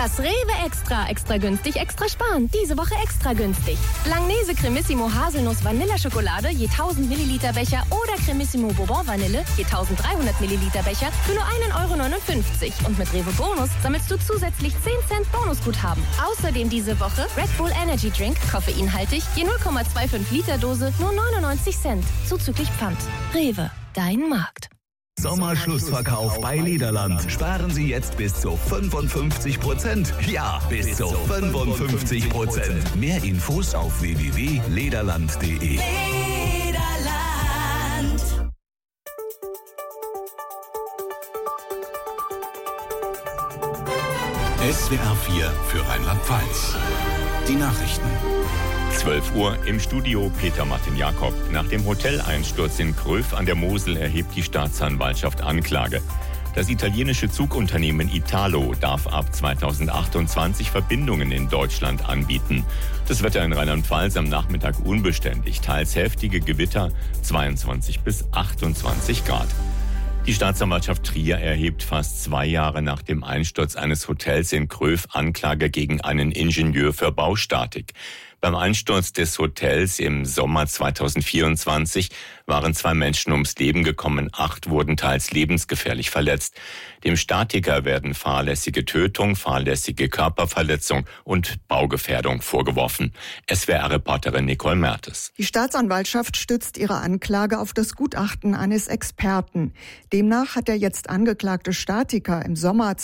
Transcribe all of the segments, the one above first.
Das Rewe Extra. Extra günstig, extra sparen. Diese Woche extra günstig. Langnese Cremissimo Haselnuss Vanilleschokolade je 1000 Milliliter Becher oder Cremissimo Bourbon Vanille je 1300 Milliliter Becher für nur 1,59 €. Und mit Rewe Bonus sammelst du zusätzlich 10 Cent Bonusguthaben. Außerdem diese Woche Red Bull Energy Drink, koffeinhaltig, je 0,25 Liter Dose, nur 99 Cent. Zuzüglich Pfand. Rewe, dein Markt. Sommerschlussverkauf bei Lederland. Sparen Sie jetzt bis zu 55%. Ja, bis zu 55%. Mehr Infos auf www.lederland.de. Lederland. SWR 4 für Rheinland-Pfalz. Die Nachrichten. 12 Uhr im Studio Peter Martin Jakob. Nach dem Hoteleinsturz in Kröv an der Mosel erhebt die Staatsanwaltschaft Anklage. Das italienische Zugunternehmen Italo darf ab 2028 Verbindungen in Deutschland anbieten. Das Wetter in Rheinland-Pfalz am Nachmittag unbeständig, teils heftige Gewitter, 22 bis 28 Grad. Die Staatsanwaltschaft Trier erhebt fast 2 Jahre nach dem Einsturz eines Hotels in Kröv Anklage gegen einen Ingenieur für Baustatik. Beim Einsturz des Hotels im Sommer 2024 waren 2 Menschen ums Leben gekommen, 8 wurden teils lebensgefährlich verletzt. Dem Statiker werden fahrlässige Tötung, fahrlässige Körperverletzung und Baugefährdung vorgeworfen. SWR-Reporterin Nicole Mertes. Die Staatsanwaltschaft stützt ihre Anklage auf das Gutachten eines Experten. Demnach hat der jetzt angeklagte Statiker im Sommer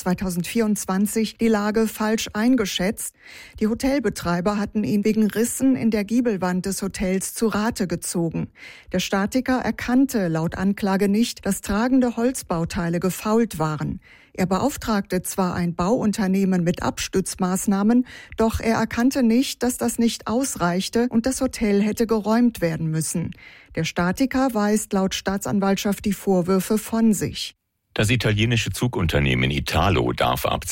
2024 die Lage falsch eingeschätzt. Die Hotelbetreiber hatten ihn wegen Rissen in der Giebelwand des Hotels zu Rate gezogen. Der Statiker erkannte laut Anklage nicht, dass tragende Holzbauteile gefault waren. Er beauftragte zwar ein Bauunternehmen mit Abstützmaßnahmen, doch er erkannte nicht, dass das nicht ausreichte und das Hotel hätte geräumt werden müssen. Der Statiker weist laut Staatsanwaltschaft die Vorwürfe von sich. Das italienische Zugunternehmen Italo darf ab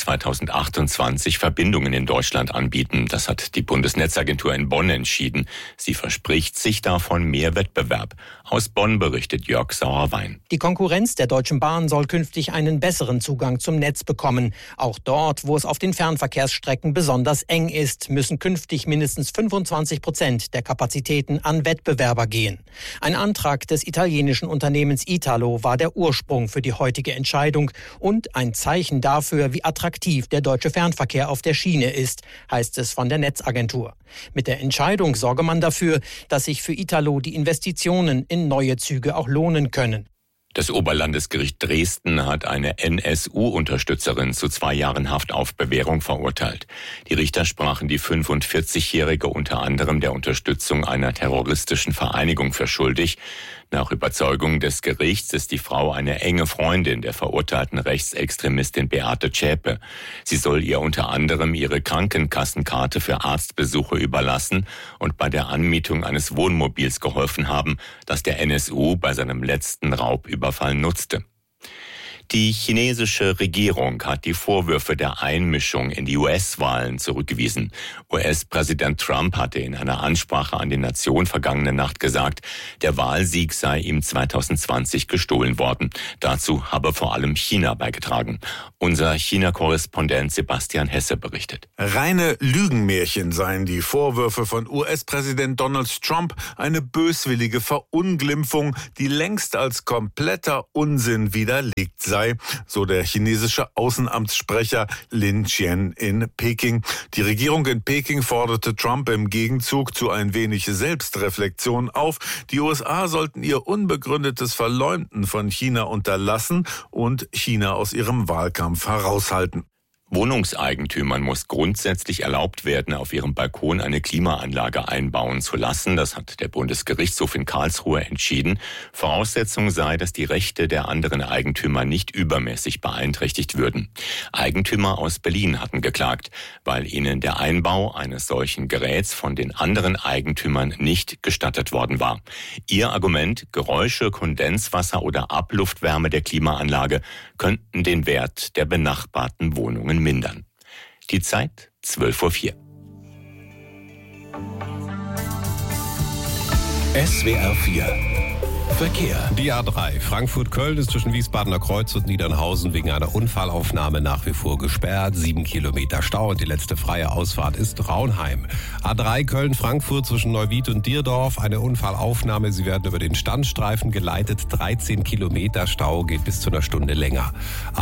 2028 Verbindungen in Deutschland anbieten. Das hat die Bundesnetzagentur in Bonn entschieden. Sie verspricht sich davon mehr Wettbewerb. Aus Bonn berichtet Jörg Sauerwein. Die Konkurrenz der Deutschen Bahn soll künftig einen besseren Zugang zum Netz bekommen. Auch dort, wo es auf den Fernverkehrsstrecken besonders eng ist, müssen künftig mindestens 25% der Kapazitäten an Wettbewerber gehen. Ein Antrag des italienischen Unternehmens Italo war der Ursprung für die heutige Entscheidung und ein Zeichen dafür, wie attraktiv der deutsche Fernverkehr auf der Schiene ist, heißt es von der Netzagentur. Mit der Entscheidung sorge man dafür, dass sich für Italo die Investitionen in neue Züge auch lohnen können. Das Oberlandesgericht Dresden hat eine NSU-Unterstützerin zu 2 Jahren Haft auf Bewährung verurteilt. Die Richter sprachen die 45-Jährige unter anderem der Unterstützung einer terroristischen Vereinigung für schuldig. Nach Überzeugung des Gerichts ist die Frau eine enge Freundin der verurteilten Rechtsextremistin Beate Zschäpe. Sie soll ihr unter anderem ihre Krankenkassenkarte für Arztbesuche überlassen und bei der Anmietung eines Wohnmobils geholfen haben, das der NSU bei seinem letzten Raubüberfall nutzte. Die chinesische Regierung hat die Vorwürfe der Einmischung in die US-Wahlen zurückgewiesen. US-Präsident Trump hatte in einer Ansprache an die Nation vergangene Nacht gesagt, der Wahlsieg sei ihm 2020 gestohlen worden. Dazu habe vor allem China beigetragen. Unser China-Korrespondent Sebastian Hesse berichtet. Reine Lügenmärchen seien die Vorwürfe von US-Präsident Donald Trump, eine böswillige Verunglimpfung, die längst als kompletter Unsinn widerlegt sei. So der chinesische Außenamtssprecher Lin Jian in Peking. Die Regierung in Peking forderte Trump im Gegenzug zu ein wenig Selbstreflexion auf. Die USA sollten ihr unbegründetes Verleumden von China unterlassen und China aus ihrem Wahlkampf heraushalten. Wohnungseigentümern muss grundsätzlich erlaubt werden, auf ihrem Balkon eine Klimaanlage einbauen zu lassen. Das hat der Bundesgerichtshof in Karlsruhe entschieden. Voraussetzung sei, dass die Rechte der anderen Eigentümer nicht übermäßig beeinträchtigt würden. Eigentümer aus Berlin hatten geklagt, weil ihnen der Einbau eines solchen Geräts von den anderen Eigentümern nicht gestattet worden war. Ihr Argument: Geräusche, Kondenswasser oder Abluftwärme der Klimaanlage könnten den Wert der benachbarten Wohnungen mindern. Die Zeit 12:04 Uhr. SWR 4 Verkehr. Die A3 Frankfurt-Köln ist zwischen Wiesbadener Kreuz und Niedernhausen wegen einer Unfallaufnahme nach wie vor gesperrt. 7 Kilometer Stau und die letzte freie Ausfahrt ist Raunheim. A3 Köln-Frankfurt zwischen Neuwied und Dierdorf. Eine Unfallaufnahme. Sie werden über den Standstreifen geleitet. 13 Kilometer Stau, geht bis zu einer Stunde länger.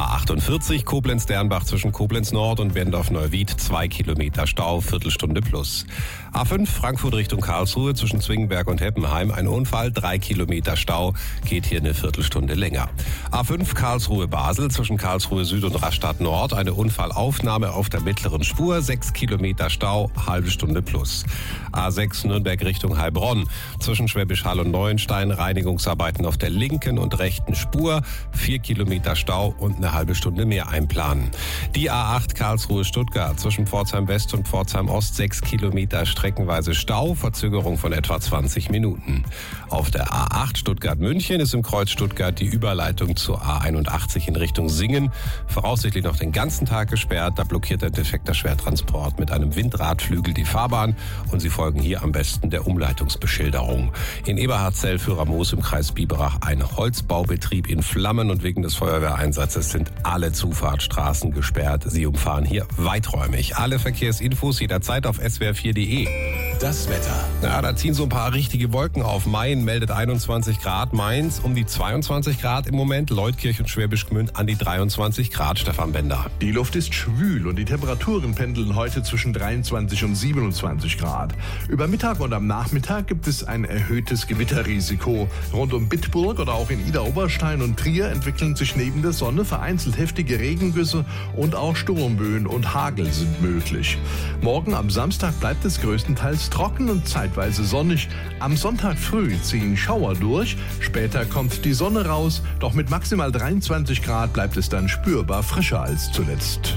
A48 Koblenz-Dernbach zwischen Koblenz Nord und Bendorf-Neuwied. 2 Kilometer Stau, Viertelstunde plus. A5 Frankfurt Richtung Karlsruhe zwischen Zwingenberg und Heppenheim. Ein Unfall, 3 Kilometer Stau, geht hier eine Viertelstunde länger. A5 Karlsruhe-Basel zwischen Karlsruhe Süd und Rastatt Nord. Eine Unfallaufnahme auf der mittleren Spur. 6 Kilometer Stau, halbe Stunde plus. A6 Nürnberg Richtung Heilbronn zwischen Schwäbisch Hall und Neuenstein. Reinigungsarbeiten auf der linken und rechten Spur. 4 Kilometer Stau und eine halbe Stunde mehr einplanen. Die A8 Karlsruhe-Stuttgart zwischen Pforzheim West und Pforzheim Ost. 6 Kilometer streckenweise Stau, Verzögerung von etwa 20 Minuten. Auf der A8 Stuttgart-München ist im Kreuz Stuttgart die Überleitung zur A81 in Richtung Singen voraussichtlich noch den ganzen Tag gesperrt. Da blockiert ein defekter Schwertransport mit einem Windradflügel die Fahrbahn und Sie folgen hier am besten der Umleitungsbeschilderung. In Eberhardzell für Ramos im Kreis Biberach ein Holzbaubetrieb in Flammen und wegen des Feuerwehreinsatzes sind alle Zufahrtsstraßen gesperrt. Sie umfahren hier weiträumig. Alle Verkehrsinfos jederzeit auf swr4.de. Das Wetter. Ja, da ziehen so ein paar richtige Wolken auf. Main meldet 21 Grad, Mainz um die 22 Grad im Moment, Leutkirch und Schwäbisch Gmünd an die 23 Grad, Stefan Bender. Die Luft ist schwül und die Temperaturen pendeln heute zwischen 23 und 27 Grad. Über Mittag und am Nachmittag gibt es ein erhöhtes Gewitterrisiko. Rund um Bitburg oder auch in Idar-Oberstein und Trier entwickeln sich neben der Sonne vereinzelt heftige Regengüsse und auch Sturmböen und Hagel sind möglich. Morgen am Samstag bleibt es größtenteils trocken und zeitweise sonnig. Am Sonntag früh ziehen Schauer durch, später kommt die Sonne raus, doch mit maximal 23 Grad bleibt es dann spürbar frischer als zuletzt.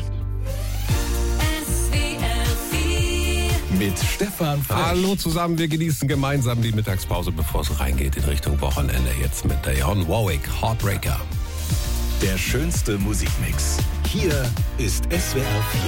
Mit Stefan Frech. Hallo zusammen, wir genießen gemeinsam die Mittagspause, bevor es reingeht in Richtung Wochenende. Jetzt mit Dionne Warwick, Heartbreaker. Der schönste Musikmix. Hier ist SWR 4.